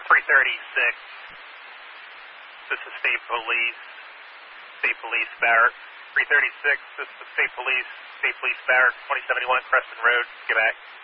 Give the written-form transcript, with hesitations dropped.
336. This is State Police Barracks. 336, this is State Police Barracks, 2071 Crescent Road, Quebec.